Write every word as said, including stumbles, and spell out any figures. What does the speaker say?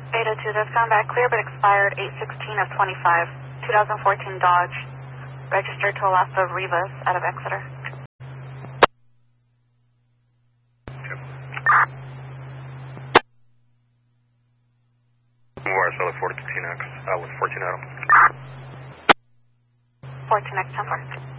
eight oh two, that's gone back clear but expired eight sixteen of twenty-five. twenty fourteen Dodge. Registered to Alaska Rivas out of Exeter. More Charlotte fourteen X, uh, with fourteen Adam. fourteen X ten four.